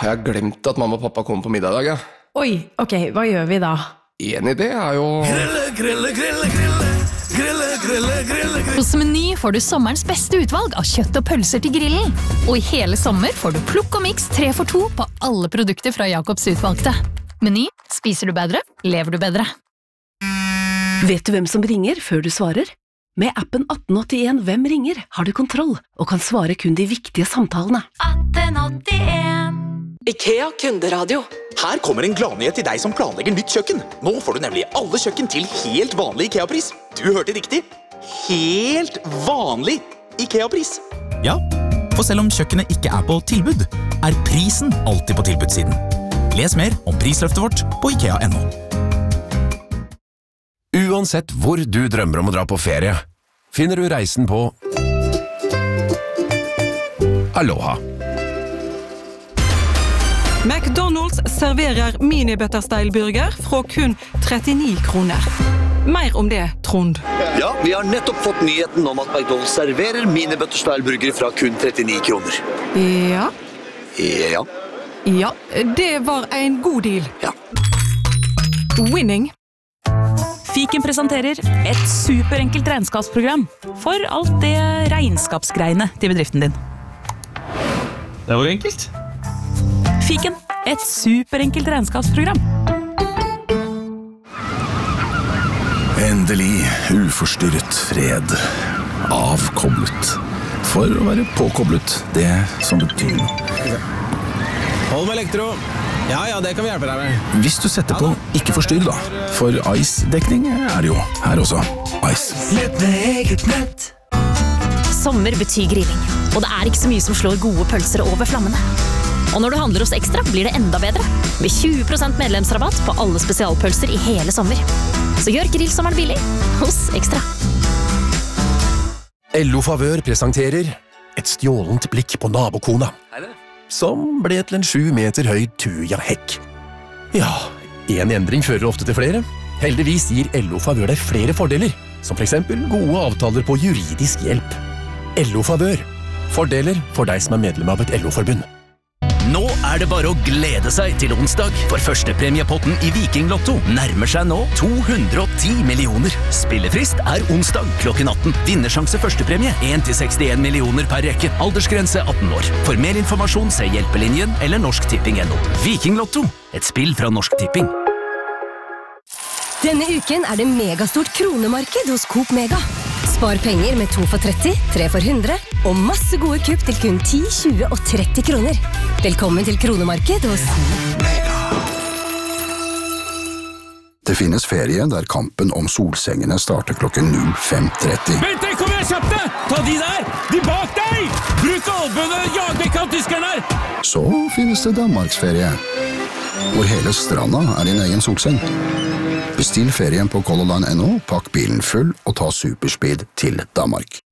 Jeg har glemt at mamma og pappa kommer på middag I dag, ja. Oi, ok, hva gjør vi da? En idé jo... Grille. Hos Meny får du sommerens beste utvalg av kjøtt og pølser til grillen. Og I hele sommer får du plukk og mix 3 for 2 på alle produkter fra Jacobs utvalgte. Meny, spiser du bedre, lever du bedre. Vet du hvem som ringer før du svarer? Med appen 1881 Hvem ringer har du kontroll og kan svare kun de viktige samtalene. 1881. IKEA kunderadio. Her kommer en gladnyhet til deg som planlegger nytt kjøkken. Nå får du nemlig alle kjøkken til helt vanlig IKEA-pris. Du hørte riktig. Helt vanlig IKEA-pris. Ja, for selv om kjøkkenet ikke på tilbud, prisen alltid på tilbudssiden. Les mer om prisløftet vårt på IKEA.no. Uansett hvor du drømmer om å dra på ferie, finner du reisen på Aloha. McDonald's serverer mini-butterstyle-burger fra kun 39 kroner. Mer om det, Trond. Ja, vi har nettopp fått nyheten om at McDonald's serverer mini-butterstyle-burger fra kun 39 kroner. Ja. Ja. Ja, det var en god deal. Ja. Winning. Fiken presenterer et superenkelt regnskapsprogram for alt det regnskapsgreiene til bedriften din. Det var enkelt. Fiken, et superenkelt regnskapsprogram. Endelig uforstyrret fred. Avkoblet. For å være påkoblet, det som betyr noe. Hold med elektro. Ja, det kan vi hjelpe deg med. Hvis du setter på ikke forstyrr da, for Ice-dekning det jo her også. Ice. Nett med eget nett. Sommer betyr grilling, og det ikke så mye som slår gode pølser over flammene. Og når du handler hos Ekstra, blir det enda bedre. Med 20% medlemsrabatt på alle spesialpølser I hele sommer. Så gjør grillsommeren billig hos Ekstra. LO Favør presenterer et stjålent blikk på nabokona, som ble til en 7 meter høy tuja-hekk. Ja, en endring fører ofte til flere. Heldigvis gir LO Favør deg flere fordeler, som for eksempel gode avtaler på juridisk hjelp. LO Favør. Fordeler for deg som medlem av et LO-forbund. Nå det bare å glede seg til onsdag, for førstepremiepotten I Viking Lotto nærmer seg nå 210 millioner. Spillefrist onsdag klokken 18. Vinnersjanse førstepremie 1-61 millioner per rekke. Aldersgrense 18 år. For mer informasjon se Hjelpelinjen eller norsktipping.no. Viking Lotto, et spill fra Norsk Tipping. Denne uken det megastort kronemarked hos Coop Mega. Spar penger med 2 for 30, 3 for 100 og masse gode kupp til kun 10, 20 og 30 kroner. Velkommen til kronemarked hos Mega. Det finnes ferie der kampen om solsengene starter klokken 05:30. Vent, kom igjen, kjapt deg! Ta de der! De bak deg! Bruk albønene, jag vekk av tyskerne her! Så finnes det Danmarksferie, hvor hele stranda din egen solseng. Bestill ferien på colorline.no, pakk bilen full og ta superspeed til Danmark.